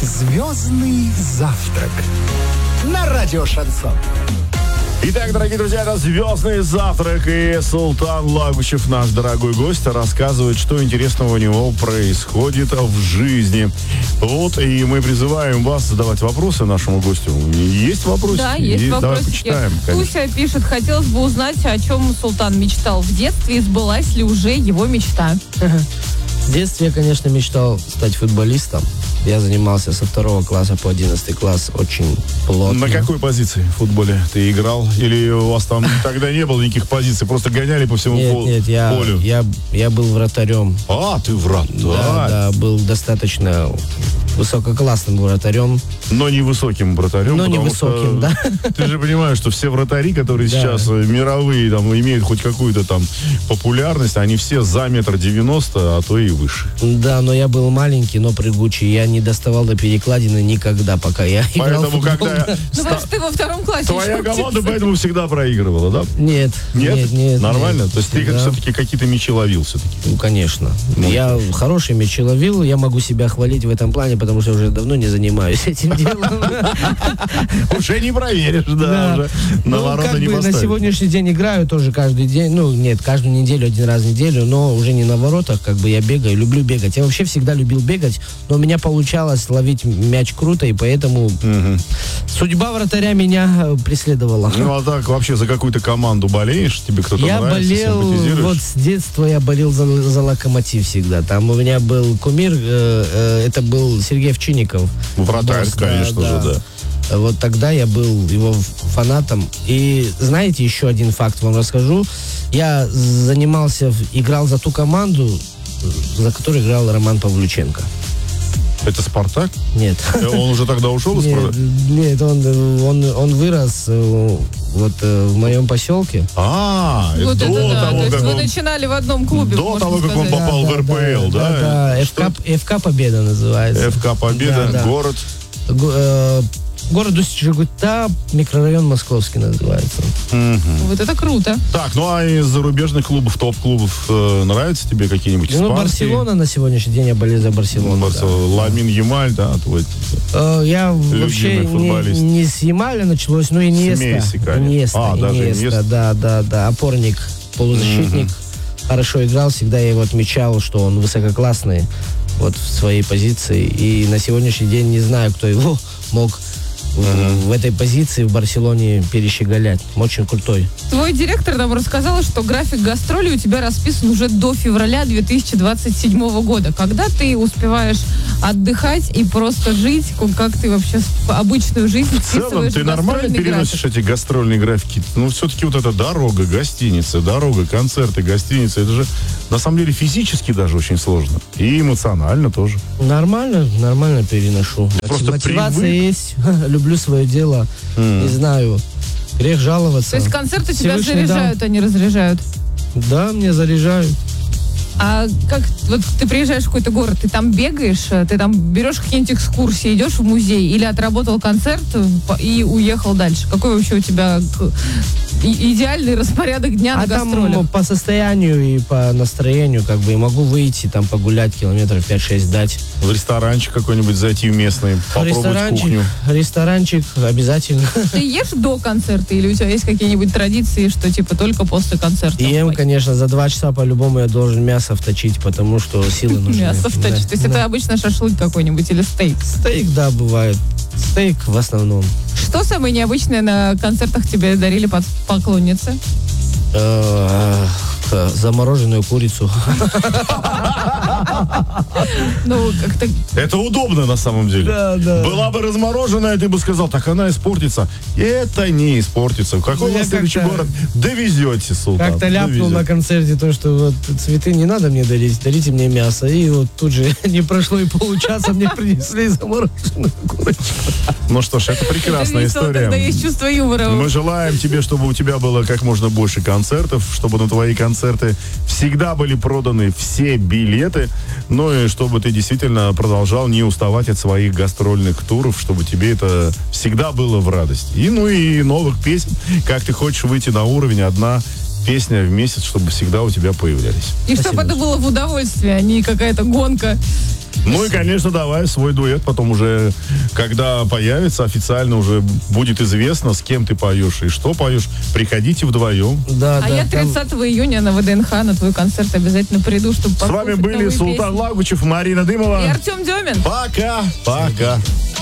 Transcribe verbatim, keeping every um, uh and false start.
Звездный завтрак на радио Шансон. Итак, дорогие друзья, это «Звездный завтрак», и Султан Лагучев, наш дорогой гость, рассказывает, что интересного у него происходит в жизни. Вот, и мы призываем вас задавать вопросы нашему гостю. Есть вопросы? Да, есть, есть вопросы. Давай почитаем. Туся пишет: хотелось бы узнать, о чем Султан мечтал в детстве, и сбылась ли уже его мечта. В детстве я, конечно, мечтал стать футболистом. Я занимался со второго класса по одиннадцатый класс очень плотно. На какой позиции в футболе ты играл? Или у вас там тогда не было никаких позиций, просто гоняли по всему нет, полю? Нет, я, я, я был вратарем. А, ты вратарь. Да, да, был достаточно высококлассным вратарем. Но не высоким вратарем. Но не высоким, да. Ты же понимаешь, что все вратари, которые да. сейчас мировые, там, имеют хоть какую-то там популярность, они все за метр девяносто, а то и выше. Да, но я был маленький, но прыгучий. Я не доставал до перекладины никогда, пока я играл в футбол. Поэтому, когда... Да. Ну, потому что ты во втором классе. Твоя команда поэтому всегда проигрывала, да? Нет. Нет? Нет, нет. Нормально? Нет. То есть ты да. все-таки какие-то мячи ловил все-таки? Ну, конечно. Ну, я это... хорошие мячи ловил, я могу себя хвалить в этом плане, потому что уже давно не занимаюсь этим делом. Уже не проверишь, да, уже на ворота не поставишь. На сегодняшний день играю тоже каждый день, ну, нет, каждую неделю, один раз в неделю, но уже не на воротах, как бы я бегаю, люблю бегать. Я вообще всегда любил бегать, но у меня получалось ловить мяч круто, и поэтому судьба вратаря меня преследовала. Ну, а так вообще за какую-то команду болеешь? Тебе кто-то я нравится, болел, вот с детства я болел за, за «Локомотив» всегда. Там у меня был кумир, э, э, это был Сергей Овчинников. Вратарь, конечно да, же, да. да. Вот тогда я был его фанатом. И знаете, еще один факт вам расскажу. Я занимался, играл за ту команду, за которую играл Роман Павлюченко. Это «Спартак»? Нет. Он уже тогда ушел из «Спартака»? Нет, он, он, он вырос вот в моем поселке. А, вот до это того, да. То есть как вы он... начинали в одном клубе, До того, как сказать. он попал да, в эр пэ эл, да? Да, да, да. ФК, ФК «Победа» называется. ФК «Победа», да, да. город... Го, э, город Усть-Джегута, микрорайон Московский называется. Угу. Вот это круто. Так, ну а из зарубежных клубов, топ-клубов э, нравятся тебе какие-нибудь испанские? Ну, Барселона на сегодняшний день, я болею за Барселону. Ну, Барсел... да. Ламин Ямаль, да, твой э, Я вообще футболист. не, не с Ямаля началось, но и Иньеста. Иньеста, а, даже Иньеста, да, да, да. Опорник, полузащитник. Угу. Хорошо играл, всегда я его отмечал, что он высококлассный вот в своей позиции. И на сегодняшний день не знаю, кто его мог Uh-huh. в этой позиции в Барселоне перещеголять. Очень крутой. Твой директор нам рассказал, что график гастролей у тебя расписан уже до февраля две тысячи двадцать седьмого года. Когда ты успеваешь отдыхать и просто жить, как ты вообще обычную жизнь вписываешь в целом, ты нормально переносишь график? эти гастрольные графики? Ну, все-таки вот эта дорога, гостиница, дорога, концерты, гостиница, это же на самом деле физически даже очень сложно. И эмоционально тоже. Нормально, нормально переношу. Просто мотивация привык. Есть. Люблю свое дело. Mm. Не знаю. Грех жаловаться. То есть концерты тебя Всевышний заряжают, дал. а не разряжают? Да, мне заряжают. А как, вот ты приезжаешь в какой-то город, ты там бегаешь, ты там берешь какие-нибудь экскурсии, идешь в музей, или отработал концерт и уехал дальше? Какой вообще у тебя идеальный распорядок дня а на гастролях? Там по состоянию и по настроению, как бы, могу выйти, там, погулять, километров пять-шесть дать. В ресторанчик какой-нибудь зайти в местный, попробовать ресторанчик, кухню. Ресторанчик обязательно. Ты ешь до концерта или у тебя есть какие-нибудь традиции, что типа только после концерта? Ем, конечно, за два часа по-любому я должен мясо вточить, потому что силы нужны. Мясо вточить. Да, То есть да. это обычно шашлык какой-нибудь или стейк? Стейк, да, бывает. Стейк в основном. Что самое необычное на концертах тебе дарили под поклонницы? Замороженную курицу. Ну, как-то... Это удобно на самом деле. Да, да. Была бы размороженная, ты бы сказал, так она испортится. Это не испортится. В какой у вас следующий город? Довезете, Султан. Как-то ляпнул на концерте то, что вот цветы не надо мне дарить, дарите мне мясо. И вот тут же не прошло и получаса, мне принесли замороженную курочку. Ну что ж, это прекрасная история. Тогда есть чувство юмора. Мы желаем тебе, чтобы у тебя было как можно больше концертов, чтобы на твои концерты всегда были проданы все билеты, ну и чтобы ты действительно продолжал не уставать от своих гастрольных туров, чтобы тебе это всегда было в радость. И ну и новых песен, как ты хочешь выйти на уровень, одна песня в месяц, чтобы всегда у тебя появлялись. И чтобы это было в удовольствие, а не какая-то гонка. Ну и, конечно, давай свой дуэт потом уже, когда появится, официально уже будет известно, с кем ты поешь и что поешь. Приходите вдвоем. Да, А да, я там- тридцатого июня на ВДНХ на твой концерт обязательно приду, чтобы С вами послушать были новые Султан песни. Лагучев, Марина Дымова. И Артем Демин. Пока, пока.